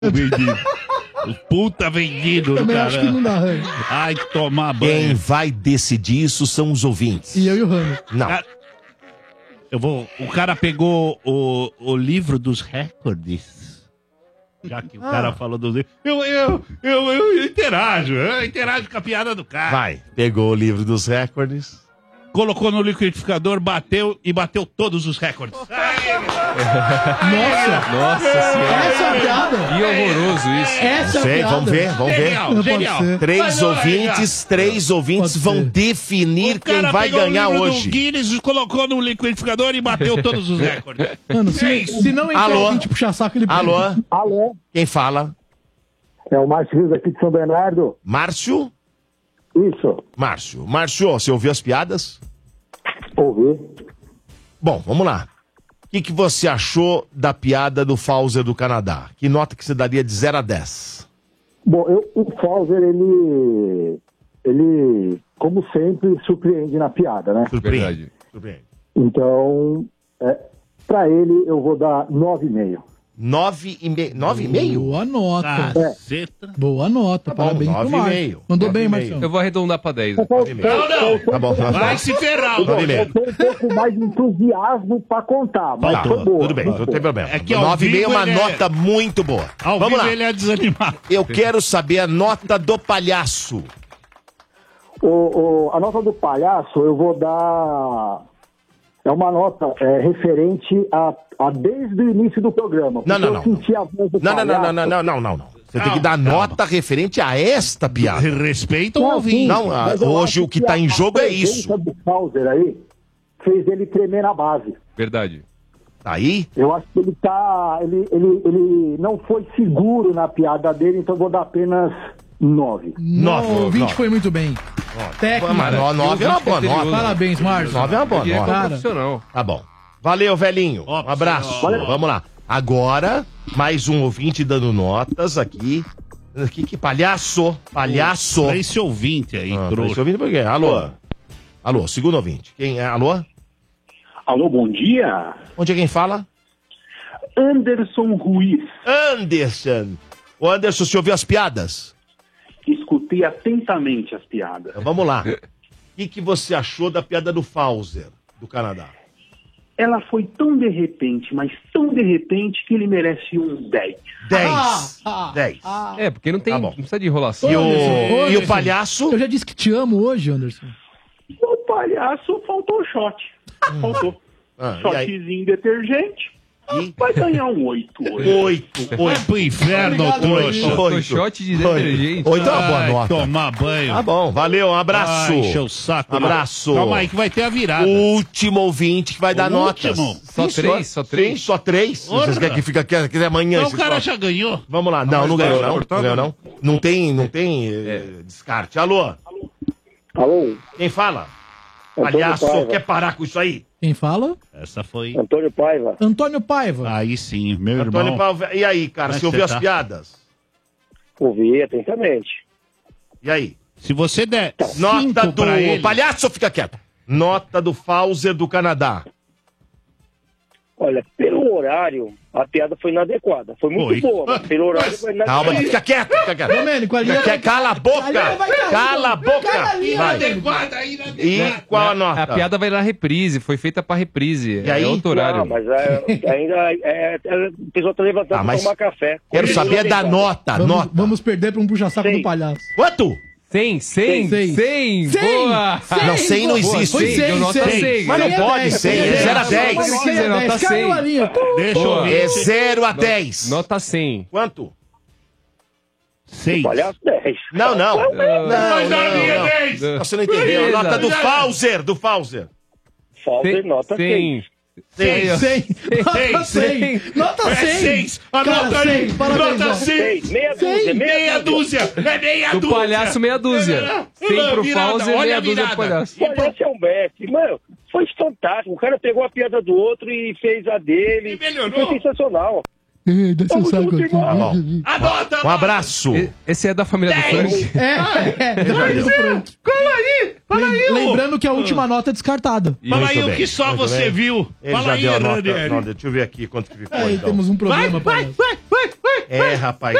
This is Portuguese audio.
Vendido. O puta vendido do Também cara. acho que não dá, Rani. Ai, tomar banho. Quem vai decidir isso são os ouvintes. E eu e o Rani. Não. O cara pegou o livro dos recordes. Já que o cara falou dos livros. Eu interajo com a piada do cara. Vai. Pegou o livro dos recordes. Colocou no liquidificador, bateu todos os recordes. Nossa senhora. Essa é a piada. Que horroroso isso. Essa é a piada. Vamos ver. Genial, genial. Três ouvintes vão definir quem vai ganhar o hoje. do Guinness, colocou no liquidificador e bateu todos os recordes. Mano, se não entrar Alô? alguém te puxar saco, ele Alô? Alô? Quem fala? É o Márcio Rios aqui de São Bernardo. Márcio? Isso. Márcio, você ouviu as piadas? Ouvi. Bom, vamos lá. O que você achou da piada do Fauser do Canadá? Que nota que você daria de 0 a 10? Bom, o Fauser, ele, como sempre, surpreende na piada, né? Surpreende. Então, pra ele, eu vou dar 9,5. 9,5? Boa nota. Caceta. Boa nota. Parabéns pro 9,5. Márcio. Mandou bem, 9,5. Marcelo. Eu vou arredondar pra 10. Não. Tá bom. Vai se ferrar. Eu tenho um pouco mais de entusiasmo pra contar, mas Tá, foi boa. tudo bem, não tem problema. É que ao 9,5 é vivo uma ele nota muito boa. Ao Vamos vivo lá. ele é desanimado. Eu quero saber a nota do palhaço. A nota do palhaço, eu vou dar... É uma nota referente a desde o início do programa. Não. Eu senti a voz do palhaço. Não. Você tem que dar nota referente a esta piada. Respeita o ouvinte. Não, Mas eu hoje acho o que tá em jogo é a isso. presença do Fauser aí fez ele tremer na base. Verdade. Tá aí? Eu acho que ele tá... Ele não foi seguro na piada dele, então eu vou dar apenas 9. O ouvinte foi muito bem. Técnica. Mas 9 é uma boa nota. Parabéns, Márcio. 9 é uma boa Ele é nota. profissional. Tá bom. Valeu, velhinho. Um abraço. Vamos lá. Agora, mais um ouvinte dando notas aqui. Que palhaço. Palhaço. Pra esse ouvinte aí, Pra trouxa. esse ouvinte por quê? Alô, segundo ouvinte. Quem é? Alô? Alô, bom dia. Onde é quem fala? Anderson Ruiz. Anderson. Ô, Anderson, você ouviu as piadas? Escutei atentamente as piadas. Então, vamos lá. O que você achou da piada do Fauser, do Canadá? Ela foi tão de repente, mas tão de repente que ele merece um 10. 10. 10. É, porque não tem. Tá bom. Não precisa de enrolação. E Anderson, o palhaço? Eu já disse que te amo hoje, Anderson. O palhaço faltou shot. Faltou. E aí? Shotzinho detergente. Vai ganhar um 8 hoje. 8. Vai pro inferno, trouxa. Faltou shot de detergente. 8 é uma boa Ai, nota. tomar banho. Tá bom, valeu, um abraço. Ai, encheu o saco. Abraço. Calma aí que vai ter a virada. Último ouvinte que vai dar notas. último? Só Sim, três? Só três? Sim, só 3. Porra. Vocês querem que fica aqui amanhã? Então esse o cara troço? já ganhou. Vamos lá. Não ganhou, não. Não ganhou, não. Não tem descarte. Alô? Alô? Quem fala? Antônio Palhaço, Paiva. quer parar com isso aí? Quem fala? Essa foi... Antônio Paiva. Antônio Paiva. Aí sim, meu Antônio irmão. Paiva. E aí, cara, Como é você que ouviu você as tá? piadas? Ouvi atentamente. E aí? Se você der Nota 5 do... pra ele... Palhaço, fica quieto. Nota do Fauser do Canadá. Olha, pelo horário, a piada foi inadequada. Foi muito boa, mas pelo horário foi inadequada. Calma, fica quieto, fica quieto. Domênico, ali... Cala a boca! Ali vai cair, Cala a boca! ali, Vai. Inadequada. E qual a nota? A piada vai na reprise, foi feita pra reprise. E aí? É outro horário. Não, mas ainda o pessoal tá levantando pra mas tomar café. Quero saber da nota. Vamos perder pra um puxa-saco do palhaço. Quanto? 100. 100. Boa! Não, 100 não existe. Foi 100, deu nota 100. Mas não pode, 100. É 0 a 10. Pode dizer, nota 100. Caiu a linha. Deixa eu Boa. ver. É 0 a 10. Nota 100. Quanto? 6. Palhaço 10. Não. Mas a minha Não. 10. Você não entendeu. Beleza. Nota do Fauser. Do Fauser. Falta nota 100. 100. 100. 100. Nota 100. 6. Cara, Anota aí. 100. Parabéns, Nota ó. 6. Meia dúzia. É meia Do dúzia. palhaço, meia dúzia. 100 pro Virada, Fauser, olha meia a dúzia pro virada. palhaço. O palhaço é um mestre. Mano, foi fantástico. O cara pegou a piada do outro e fez a dele. E melhorou. Foi sensacional. Dá seu saco aqui. Tá bom. Anota. Um abraço. Esse é da família do Frank? Fala aí, Lembrando que a última nota é descartada. Fala aí Muito o bem, que só muito você bem. viu. Ele Fala já aí, deu a nota. Ranieri. Não, deixa eu ver aqui quanto que ficou, Aí então. temos um problema, palhaço. Vai. É, rapaz.